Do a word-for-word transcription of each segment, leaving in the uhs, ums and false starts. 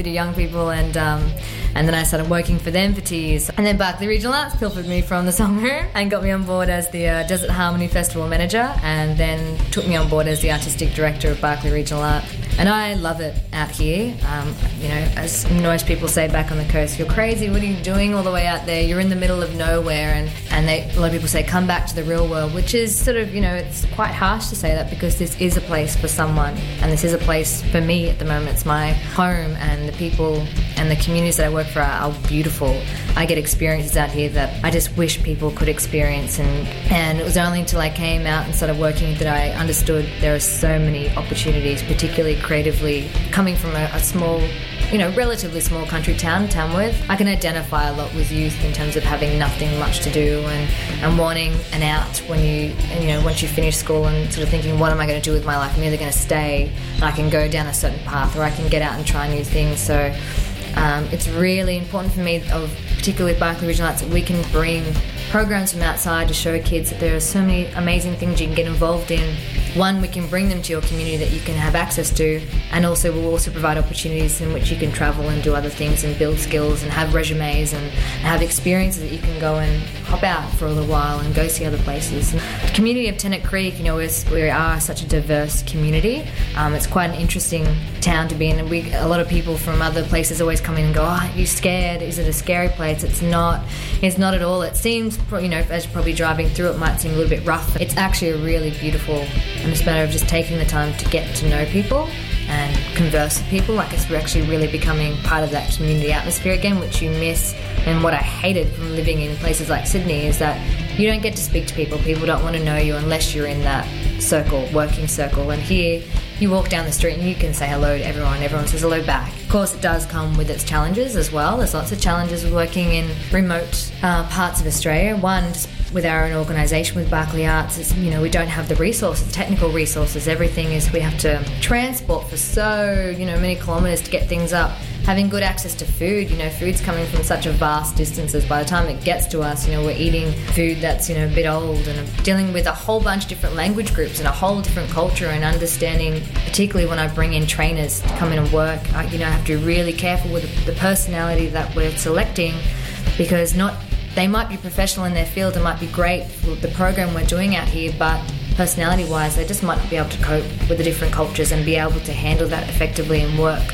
therapy to young people, and um, and then I started working for them for two years. And then Barkly Regional Arts pilfered me from the song room and got me on board as the uh, Desert Harmony Festival manager, and then took me on board as the artistic director of Barkly Regional Arts. And I love it out here. Um, you know, as most people say back on the coast, you're crazy, what are you doing all the way out there? You're in the middle of nowhere. And, and they, a lot of people say, come back to the real world, which is sort of, you know, it's quite harsh to say that, because this is a place for someone. And this is a place for me at the moment. It's my home, and the people and the communities that I work for are, are beautiful. I get experiences out here that I just wish people could experience. And, and it was only until I came out and started working that I understood there are so many opportunities, particularly creatively. Coming from a, a small, you know, relatively small country town, Tamworth, I can identify a lot with youth in terms of having nothing much to do and, and wanting an out when you, you know, once you finish school, and sort of thinking, what am I going to do with my life? I'm either going to stay and I can go down a certain path, or I can get out and try new things. So um, it's really important for me, of particularly with Barkly Regional Arts, that we can bring programs from outside to show kids that there are so many amazing things you can get involved in. One, we can bring them to your community that you can have access to, and also we'll also provide opportunities in which you can travel and do other things and build skills and have resumes and have experiences that you can go and hop out for a little while and go see other places. The community of Tennant Creek, you know, is, we are such a diverse community. Um, it's quite an interesting town to be in. And we, a lot of people from other places always come in and go, oh, are you scared? Is it a scary place? It's not. It's not at all. It seems, you know, as you're probably driving through, it might seem a little bit rough. It's actually a really beautiful, and it's a matter of just taking the time to get to know people and converse with people. Like, it's actually really becoming part of that community atmosphere again, which you miss. And what I hated from living in places like Sydney is that you don't get to speak to people. People don't want to know you unless you're in that circle, working circle. And here, you walk down the street and you can say hello to everyone. Everyone says hello back. Of course, it does come with its challenges as well. There's lots of challenges with working in remote uh, parts of Australia. One, just with our own organisation with Barkly Arts, is, you know, we don't have the resources, technical resources. Everything is, we have to transport for so, you know, many kilometres to get things up. Having good access to food, you know, food's coming from such a vast distances. By the time it gets to us, you know, we're eating food that's, you know, a bit old, and dealing with a whole bunch of different language groups and a whole different culture, and understanding, particularly when I bring in trainers to come in and work, I, you know, I have to be really careful with the personality that we're selecting, because not they might be professional in their field and might be great for the program we're doing out here, but personality-wise, they just might not be able to cope with the different cultures and be able to handle that effectively and work.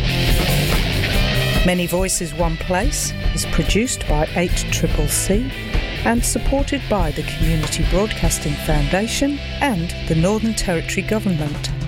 Many Voices One Place is produced by eight C C C and supported by the Community Broadcasting Foundation and the Northern Territory Government.